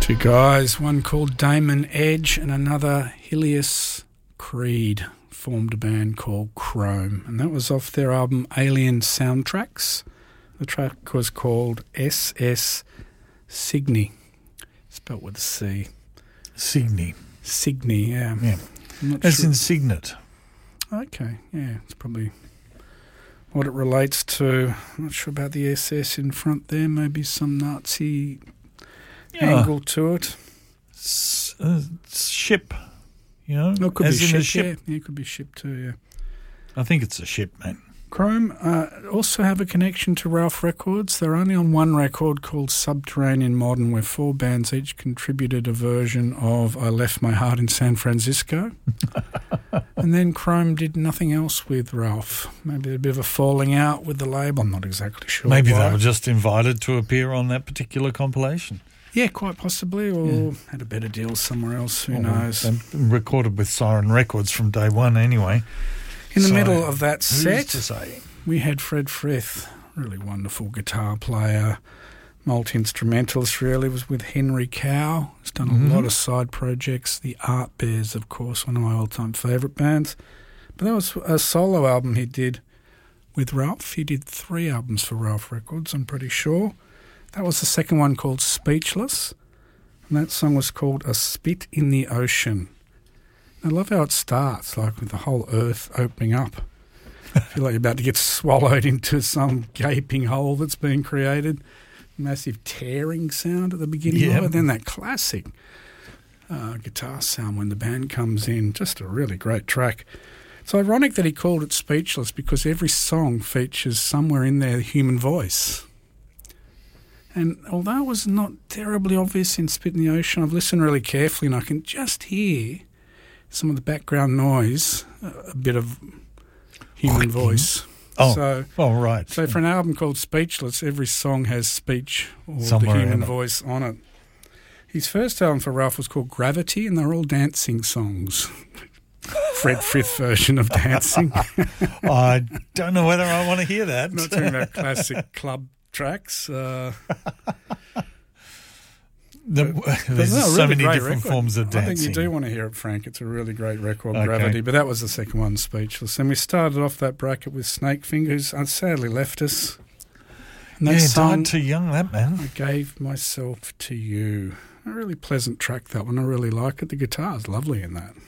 Two guys, one called Damon Edge and another Helios Creed, formed a band called Chrome, and that was off their album Alien Soundtracks. The track was called SS Signy, spelt with a C. Signy. Signy, yeah. As in signet. Okay, yeah, it's probably what it relates to. I'm not sure about the SS in front there, maybe some Nazi angle to it. Ship, you know. It could as be in a ship. ship. Yeah, it could be ship too, yeah. I think it's a ship, mate. Chrome also have a connection to Ralph Records. They're only on one record called Subterranean Modern, where four bands each contributed a version of I Left My Heart in San Francisco. And then Chrome did nothing else with Ralph. Maybe a bit of a falling out with the label. I'm not exactly sure. Maybe why. they were just invited to appear on that particular compilation. Yeah, quite possibly, or had a better deal somewhere else. Who knows? And recorded with Siren Records from day one anyway. In the middle of that who's set, to say? we had Fred Frith, really wonderful guitar player, multi-instrumentalist really, was with Henry Cow. He's done a lot of side projects. The Art Bears, of course, one of my all-time favourite bands. But that was a solo album he did with Ralph. He did 3 albums for Ralph Records, I'm pretty sure. That was the second one called Speechless, and that song was called A Spit in the Ocean. I love how it starts, like with the whole earth opening up. I feel like you're about to get swallowed into some gaping hole that's being created. Massive tearing sound at the beginning of it. Then that classic guitar sound when the band comes in. Just a really great track. It's ironic that he called it Speechless because every song features somewhere in there the human voice. And although it was not terribly obvious in Spit in the Ocean, I've listened really carefully and I can just hear some of the background noise, a bit of human voice. Right. So for an album called Speechless, every song has speech or somewhere the human voice on it. His first album for Ralph was called Gravity, and they're all dancing songs. Fred Frith version of dancing. I don't know whether I want to hear that. I'm not talking about classic club tracks. There's so many different forms of dancing. I think you do want to hear it, Frank. It's a really great record, Gravity. But that was the second one, Speechless. And we started off that bracket with Snake Fingers. Sadly left us. And that song, died too young, that man. I Gave Myself to You. A really pleasant track, that one. I really like it. The guitar's lovely in that.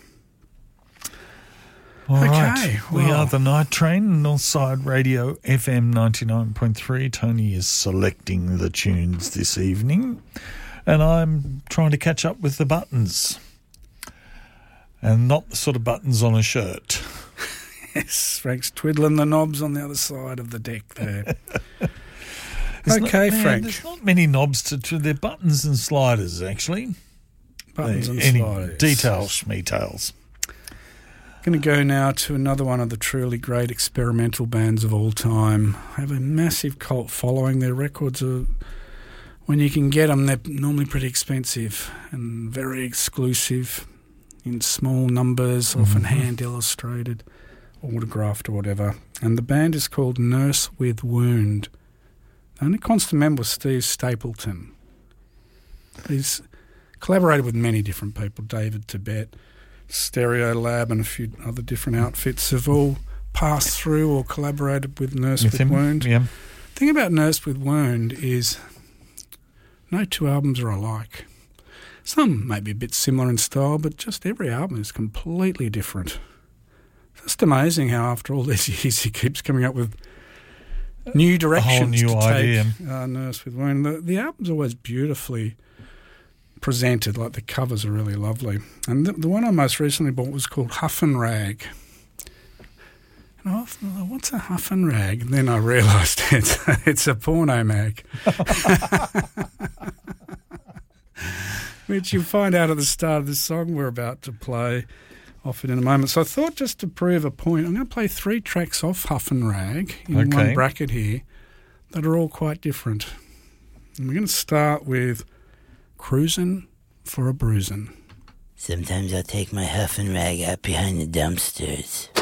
All right. We are the Night Train, Northside Radio, FM 99.3. Tony is selecting the tunes this evening. And I'm trying to catch up with the buttons. And not the sort of buttons on a shirt. Yes, Frank's twiddling the knobs on the other side of the deck there. Okay, Frank. There's not many knobs to they're buttons and sliders, actually. Buttons and sliders. Details, schmeetails. Going to go now to another one of the truly great experimental bands of all time. Have a massive cult following. Their records are... When you can get them, they're normally pretty expensive and very exclusive in small numbers, often hand-illustrated, autographed or whatever. And the band is called Nurse with Wound. The only constant member was Steve Stapleton. He's collaborated with many different people, David Tibet, Stereo Lab and a few other different outfits have all passed through or collaborated with Nurse with Wound. Yeah. The thing about Nurse with Wound is... no 2 albums are alike. Some may be a bit similar in style, but just every album is completely different. Just amazing how after all these years he keeps coming up with new directions a whole new idea. Take Nurse with Wound. The album's always beautifully presented, like the covers are really lovely. And the one I most recently bought was called Huff and Rag. And I thought, what's a huff and rag? And then I realised it's a porno mag. Which you'll find out at the start of the song we're about to play, off it in a moment. So I thought just to prove a point, I'm going to play 3 tracks off Huff and Rag in one bracket here that are all quite different. And we're going to start with Cruisin' for a Bruisin'. Sometimes I'll take my huff and rag out behind the dumpsters.